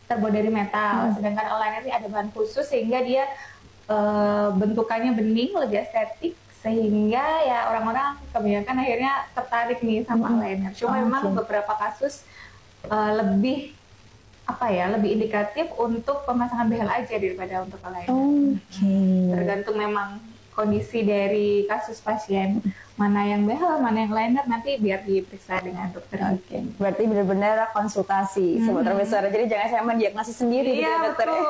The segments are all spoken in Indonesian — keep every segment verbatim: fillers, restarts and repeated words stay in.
terbuat dari metal, Hmm. sedangkan eyeliner ini ada bahan khusus sehingga dia uh, bentukannya bening, lebih estetik, sehingga ya orang-orang kebanyakan akhirnya tertarik nih sama Hmm. eyeliner. Cuma Oh, memang okay. beberapa kasus uh, lebih apa ya, lebih indikatif untuk pemasangan behel aja daripada untuk eyeliner. Oke. Okay. Tergantung memang kondisi dari kasus pasien, mana yang behel, mana yang eyeliner, nanti biar diperiksa dengan dokter. Oke, okay. Berarti benar-benar konsultasi, hmm. Sobat Remeswara. Jadi jangan saya mendiagnosis sendiri, iya, gitu ya dokter. Oke,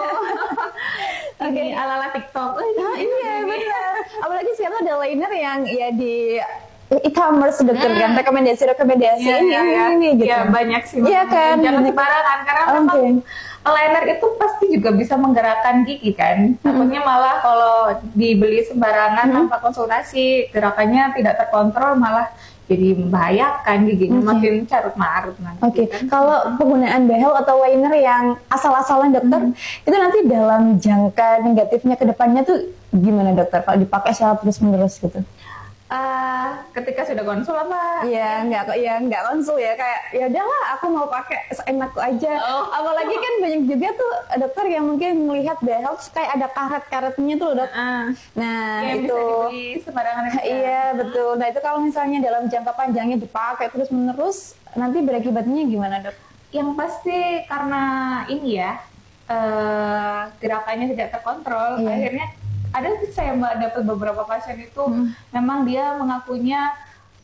okay. Ala-ala TikTok. Oh, nah, iya benar. Apalagi sekarang ada eyeliner yang ya di e-commerce dokter hmm. kan, rekomendasi-rekomendasi ya, ini, ya, ini, ya. ini gitu. Iya, banyak sih. Iya kan. Jangan sembarangan karena okay. memang eyeliner itu pasti juga bisa menggerakkan gigi kan. Hmm. Takutnya malah kalau dibeli sembarangan hmm. tanpa konsultasi, gerakannya tidak terkontrol malah jadi membahayakan giginya, okay. makin carut marut nanti. Oke, okay. Kan? Kalau penggunaan behel atau eyeliner yang asal-asalan dokter, hmm. itu nanti dalam jangka negatifnya ke depannya tuh gimana dokter? Kalau dipakai secara terus-menerus gitu? Uh, ketika sudah konsul apa? Iya, nggak kok, ya nggak konsul ya, kayak ya udahlah aku mau pakai seenakku aja. Oh. Apalagi kan banyak juga tuh dokter yang mungkin melihat behel kayak ada karet-karetnya tuh dok. Uh, nah ya, itu. Bisa dibeli sembarangan aja. Iya betul. Nah itu kalau misalnya dalam jangka panjangnya dipakai terus-menerus, nanti berakibatnya gimana dok? Yang pasti karena ini ya uh, gerakannya tidak terkontrol, iya. Akhirnya ada saya mbak dapat beberapa pasien itu hmm. memang dia mengakunya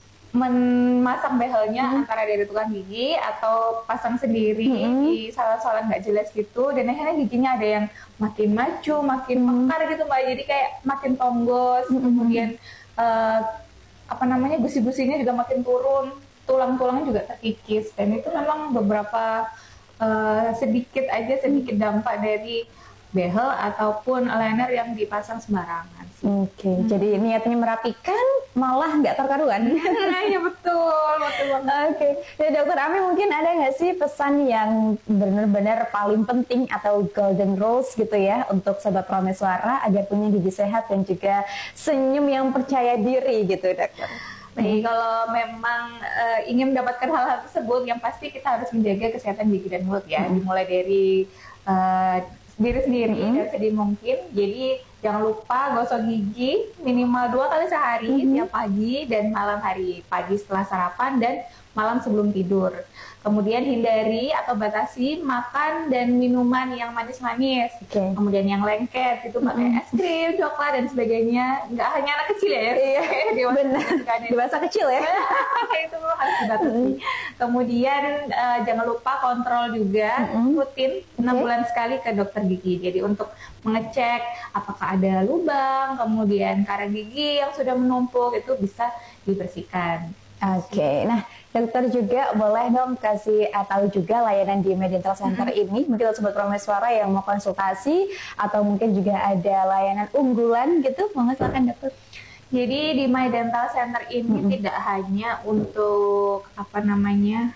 memasang behelnya hmm. antara dari tukang gigi atau pasang sendiri hmm. di salah-salah nggak jelas gitu, dan akhirnya giginya ada yang makin maju, makin hmm. mekar gitu mbak, jadi kayak makin tonggos, hmm. kemudian uh, apa namanya gusi-gusinya juga makin turun, tulang-tulangnya juga terkikis, dan itu memang beberapa uh, sedikit aja sedikit dampak dari behel ataupun eyeliner yang dipasang sembarangan. Oke, okay. hmm. Jadi niatnya merapikan malah nggak terkaruan. Iya betul, betul banget. Oke, okay. Ya dokter Ami mungkin ada nggak sih pesan yang benar-benar paling penting atau golden rules gitu ya untuk sobat Prameswara agar punya gigi sehat dan juga senyum yang percaya diri gitu dokter? Baik, kalau memang uh, ingin mendapatkan hal-hal tersebut, yang pasti kita harus menjaga kesehatan gigi dan mulut ya, hmm. dimulai dari uh, diri sendiri mm-hmm. dan sedih mungkin. Jadi jangan lupa gosok gigi minimal dua kali sehari, mm-hmm. tiap pagi dan malam hari. Pagi setelah sarapan dan malam sebelum tidur. Kemudian hindari atau batasi makan dan minuman yang manis-manis. Okay. Kemudian yang lengket itu pakai mm-hmm. es krim, coklat dan sebagainya. Nggak hanya anak kecil ya. Iya, dewasa, dewasa kecil ya. Itu harus dibatasi. Mm-hmm. Kemudian uh, jangan lupa kontrol juga mm-hmm. rutin enam okay. bulan sekali ke dokter gigi. Jadi untuk mengecek apakah ada lubang, kemudian karang gigi yang sudah menumpuk itu bisa dibersihkan. Oke, okay. Nah dokter juga boleh dong kasih tahu juga layanan di My Dental Center mm-hmm. ini. Mungkin sobat Prameswara yang mau konsultasi atau mungkin juga ada layanan unggulan gitu, mau silakan dokter. Jadi di My Dental Center ini mm-hmm. tidak hanya untuk apa namanya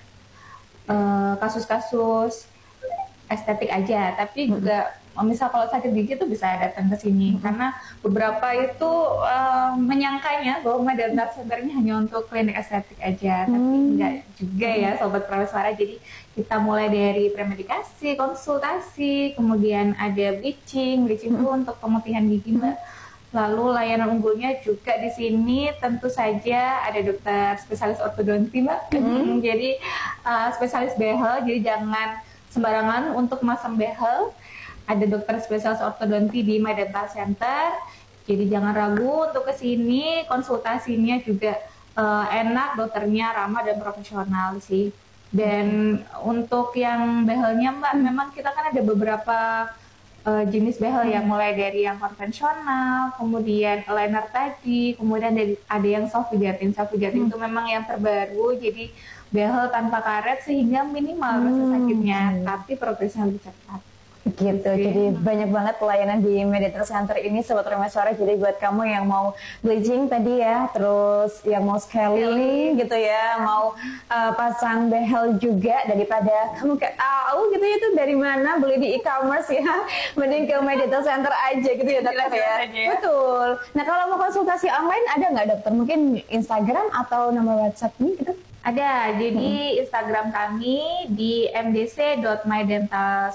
uh, kasus-kasus estetik aja, tapi mm-hmm. juga misal kalau sakit gigi tuh bisa datang ke sini, hmm. karena beberapa itu uh, menyangkanya bahwa My Dental Center ini hanya untuk klinik estetik aja, hmm. tapi enggak juga ya sobat Prameswara. Jadi kita mulai dari premedikasi, konsultasi, kemudian ada bleaching, bleaching itu hmm. untuk pemutihan gigi mbak. Lalu layanan unggulnya juga di sini tentu saja ada dokter spesialis ortodonti mbak. Hmm. Jadi uh, spesialis behel, jadi jangan sembarangan untuk masang behel. Ada dokter spesialis ortodonti di My Dental Center, jadi jangan ragu untuk kesini. Konsultasinya juga uh, enak, dokternya ramah dan profesional sih. Dan hmm. untuk yang behelnya mbak, hmm. memang kita kan ada beberapa uh, jenis behel hmm. yang mulai dari yang konvensional, kemudian eyeliner tadi, kemudian ada yang soft fijatin. Soft fijatin hmm. itu memang yang terbaru, jadi behel tanpa karet sehingga minimal hmm. rasa sakitnya, hmm. tapi progresnya lebih cepat. Gitu, okay. Jadi banyak banget pelayanan di My Dental Center ini sobat Prameswara. Jadi buat kamu yang mau bleaching tadi ya, terus yang mau scaling gitu ya, mau uh, pasang behel juga, daripada kamu kayak tahu gitu ya itu dari mana beli di e-commerce ya, mending ke My Dental Center aja gitu ya dokter ya. ya. Betul. Nah kalau mau konsultasi online ada nggak dokter? Mungkin Instagram atau nomor WhatsApp nih gitu? Ada, jadi hmm. Instagram kami di m d c dot my dental